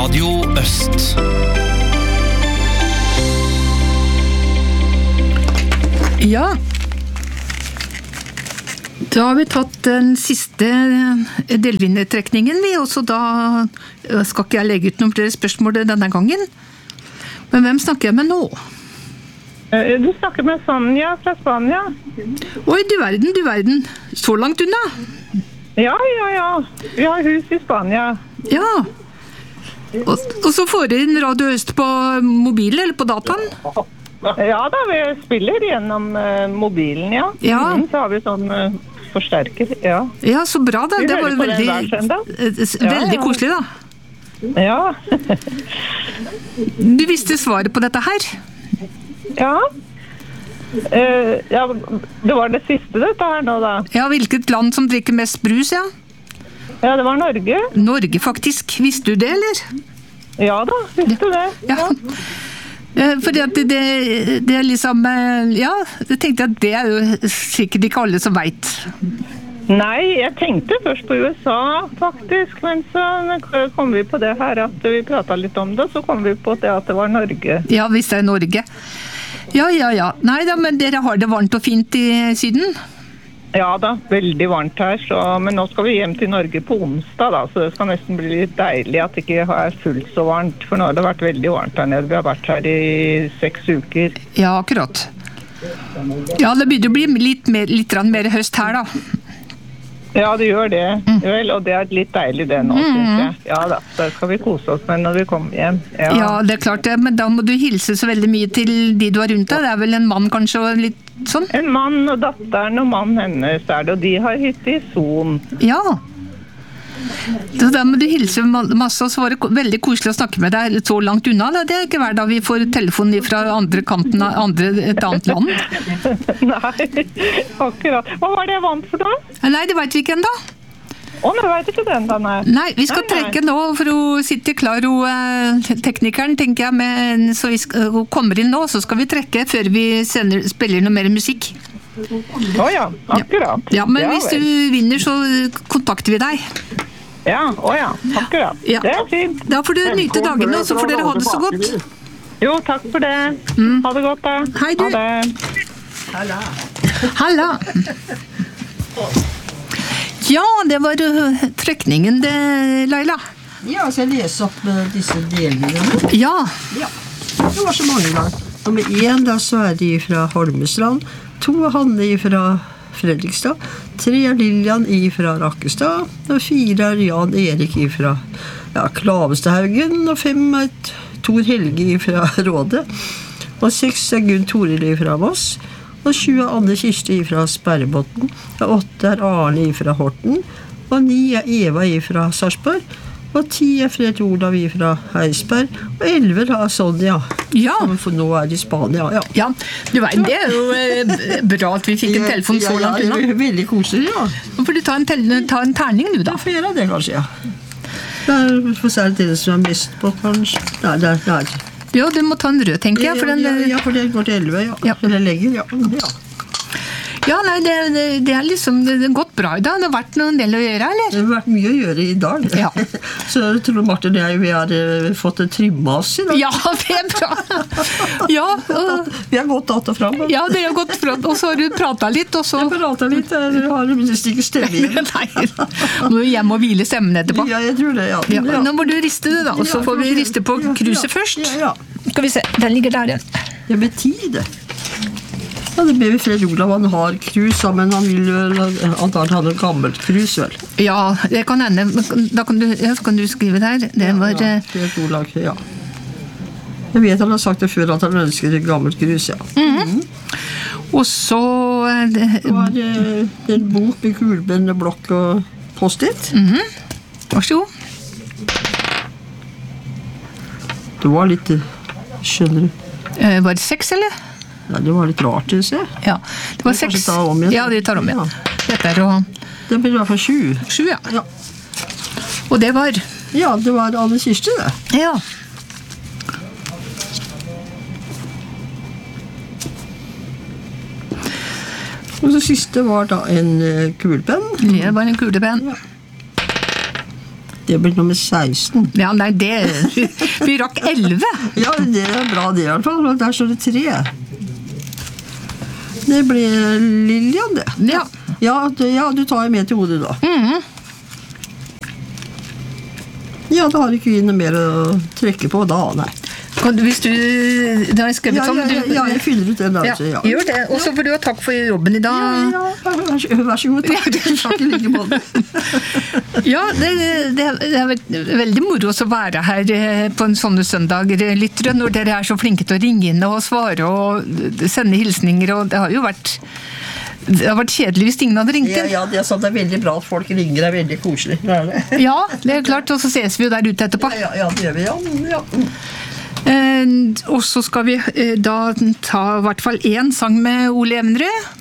Radio Øst. Ja, da har vi tatt den siste delvinnertrekningen vi, og så da skal ikke jeg legge ut noen flere spørsmål denne gangen. Men hvem snakker jeg med nå? Du snakker med Sonja fra Spania. Oi, du verden. Så langt unna? Ja. Vi har hus i Spania. Ja. Og så får dere inn Radio Øst på mobilen eller på dataen? Ja da, vi spiller gjennom mobilen, ja. Ja. Så har vi sånn forsterker, ja. Ja, så bra da. Vi Det var hører på den hver søndag. veldig Ja. koselig da. Ja. Du visste svaret på dette her? Ja. Ja, det var det siste dette her nå da. Ja, hvilket land som drikker mest brus, ja? Ja, det var Norge. Norge faktisk. Visste du det, eller? Ja da, visste du det? Ja. Fordi at det er liksom, ja, jeg tenkte at det er jo sikkert ikke alle som vet. Nei, jeg tenkte først på USA faktisk, men så kom vi på det her at vi pratet litt om det, så kom vi på det at det var Norge. Ja, hvis det er Norge. Ja. Nei da, men dere har det varmt og fint i Syden? Ja da, veldig varmt her, men nå skal vi hjem til Norge på onsdag da, så det skal nesten bli litt deilig at det ikke er fullt så varmt, for nå har det vært veldig varmt her nede. Vi har vært her i 6 uker. Ja, akkurat. Ja, det begynner å bli litt mer høst her da. Ja, det gjør det. Vel, og det er litt deilig det nå, synes jeg. Ja da, så skal vi kose oss med når vi kommer hjem. Ja, det er klart det, men da må du hilse så veldig mye til de du har rundt deg. Det er vel en mann kanskje og litt sånn? En mann og datteren og mannen hennes er det, og de har hytte i Son. Ja. Så da må du hilse masse, og så var det veldig koselig å snakke med deg så langt unna. Det er ikke hver dag vi får telefon fra andre kanten av et annet land. Nei, akkurat. Hva var det jeg vant for da? Nei, det vet vi ikke enda. Jeg vet ikke det enda, nei. Nei, vi skal trekke nå, for hun sitter klar, teknikeren, tenker jeg, så hun kommer inn nå, så skal vi trekke før vi spiller noe mer musikk. Ja, akkurat. Ja, men hvis du vinner, så kontakter vi deg. Ja, akkurat. Ja. Det er fint. Da får du nyte dagene, og så får dere ha det så godt. Jo, takk for det. Ha det godt da. Hei du. Ha det. Halla. Ja, det var trekningen det, Laila. Ja, så jeg leser opp disse delene. Ja. Det var så mange da. Nummer 1, da så er de fra Holmestrand. 2 er Hanne fra Fredrikstad. 3 er Lilian fra Rakkestad. Og 4 er Jan Erik fra Klavestadhaugen. Og 5 er Tor Helge fra Råde. Og 6 er Gunn Toril fra Voss. Og 7 er Anne Kirsti fra Sperrebotn. Og 8 er Arne fra Horten. Og 9 er Eva fra Sarsborg. Og 10 er Fred Olav fra Heisberg, og 11 er Sonja, som nå er i Spania. Ja, du vet, det er jo bra at vi fikk en telefon så langt unna. Ja, det er veldig koselig, ja. Nå får du ta en terning, du da. Da får jeg gjøre det, kanskje, ja. For så er det som er mest på, kanskje. Nei, der. Ja, du må ta en rød, tenker jeg. Ja, for det går til 11, ja. Eller legger, ja. Ja, nei, det er liksom det har gått bra i dag. Det har vært noen del å gjøre, eller? Det har vært mye å gjøre i dag. Ja. Så jeg tror Martin og vi har fått en trimma oss i dag. Ja, det er bra. Ja. Vi har gått datt og frem. Ja, det har gått frem. Og så har du pratet litt, og så... Jeg pratet litt, jeg har nesten ikke stemme igjen. Nei, nå må du hjem og hvile stemmen etterpå. Ja, jeg tror det, ja. Nå må du riste det da, og så får vi riste på kruset først. Ja. Skal vi se, den ligger der igjen. Det er med tid. Ja, det ber vi Fred Olav, han har krus, men han vil antakelig ha noe gammelt krus, vel? Ja, det kan hende. Da kan du skrive der. Det var... Fred Olav, ja. Jeg vet han har sagt det før at han ønsker et gammelt krus, ja. Og så... Det var en bok med kulbenn, blokk og post-it. Vær så god. Det var litt, skjønner du. Var det 6, eller? Ja, det var litt rart, synes jeg. Ja, det var 6. Ta om igjen. Ja, de tar om igjen. Dette er å... Det ble i hvert fall 7. 7, ja. Ja. Og det var? Ja, det var Anne Kirsti, det. Ja. Og så siste var da en kulepenn. Det var en kulepenn. Ja. Det blir nummer 16. Ja, nei, vi rakk 11. Ja, det bra det i hvert fall. Der står det 3. Det blir Lilian, det. Ja. Ja, du tar med til hodet da. Ja, da har ikke vi noe mer å trekke på da, nei. Hvis du da har skrevet sånn... Ja, jeg fyller ut den da. Ja, gjør det. Og så får du ha takk for jobben i dag. Ja, vær så god, takk. Takk i like måte. Ja, det er veldig moro å være her på en sånne søndager, lyttere, når dere er så flinke til å ringe inn og svare og sende hilsninger, og det har jo vært... Det har vært kjedelig hvis ingen hadde ringt inn. Ja, det er sånn, det er veldig bra at folk ringer, det er veldig koselig. Ja, det er klart, og så ses vi jo der ute etterpå. Ja, det gjør vi, ja. Og så skal vi da ta i hvert fall 1 sang med Ole Evenrud.